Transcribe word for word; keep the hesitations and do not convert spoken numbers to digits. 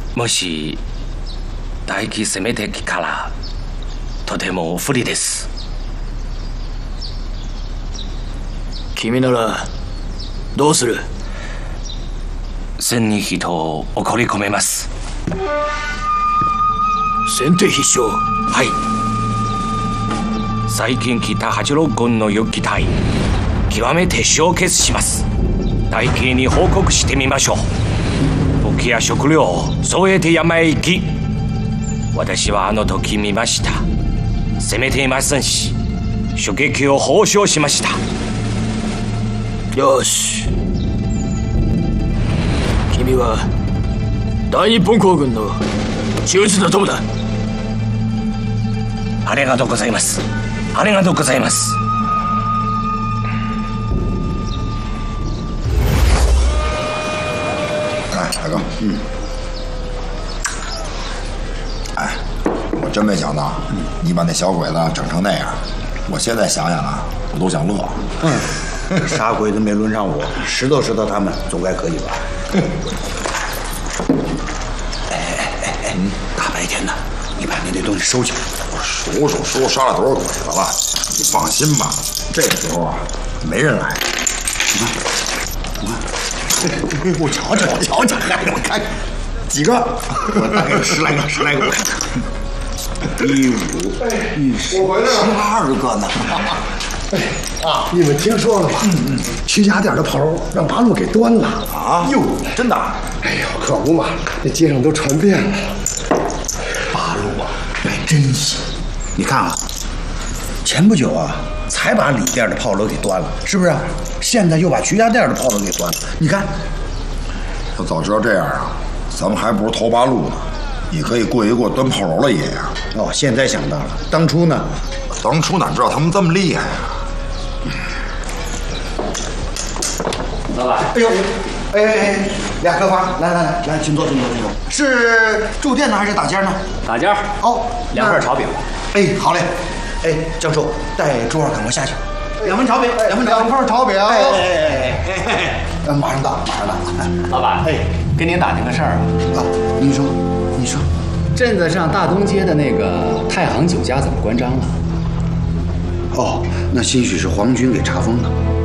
もし大気攻めてきたらとても不利です。 君ならどうする？ 千に人を送り込めます。 先手必勝。 はい。最近来た八郎軍の遊撃隊、極めて集結します。大慶に報告してみましょう。武器や食料を添えて山へ行き、私はあの時見ました。攻めていませんし、狙撃を報奨しました。 よし、君は大日本皇軍の忠実な友だ。 ありがとうございます。ありがとうございます。 哎，大哥，嗯，哎，我真没想到你把那小鬼子整成那样。我现在想想啊，我都想乐。 嗯，傻鬼子没轮上我，拾掇拾掇他们，总该可以吧？哎哎哎哎，大白天的，你把那堆东西收起来。 我数数数杀了多少鬼子了？你放心吧，这个时候啊，没人来。 你看，你看。哎，我瞧瞧，我瞧瞧，我看几个，我大概有十来个，十来个，我看看，一五一十，十二个呢。 哎啊，你们听说了吧？嗯嗯，徐家店的炮楼让八路给端了啊！哟，真的？ 哎呦，可不嘛，那街上都传遍了。 八路啊，还真行！你看啊，前不久啊，才把李店的炮楼给端了，是不是？现在又把徐家店的炮楼给端了，你看。 要早知道这样啊，咱们还不如投八路呢。你可以过一过端炮楼的瘾啊。 哦，现在想到了，当初呢？ 当初哪知道他们这么厉害呀？ 老板， 哎呦，哎哎哎，俩客官，来来来来，请坐，请坐，请坐。是住店呢还是打尖呢？ 打尖。 哦， 两份炒饼。 哎，好嘞。哎，教授，带桌上赶快下去。两份炒饼，两份两份炒饼。 哎哎哎哎哎，马上到，马上到。 老板，哎，跟您打听个事儿啊。 啊，您说，你说， 镇子上大东街的那个太行酒家怎么关张了？ 哦，那兴许是皇军给查封了。